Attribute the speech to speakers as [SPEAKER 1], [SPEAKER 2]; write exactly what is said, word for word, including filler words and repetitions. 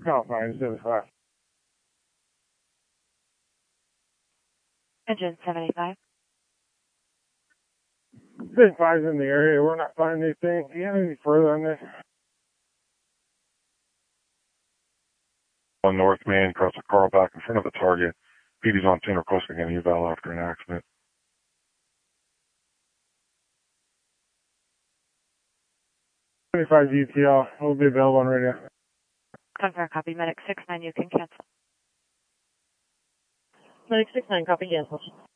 [SPEAKER 1] Oh, fine, seventy-five.
[SPEAKER 2] Engine seventy-five.
[SPEAKER 1] seventy-five's in the area. We're not finding anything. Do you have any further on this?
[SPEAKER 3] On North Main, across the car back in front of the target. P D's on scene requesting an eval after an accident.
[SPEAKER 1] seventy-five U T L. We'll be available on radio.
[SPEAKER 2] Confirm copy. Medic six nine, you can cancel.
[SPEAKER 4] Medic six nine, copy cancel.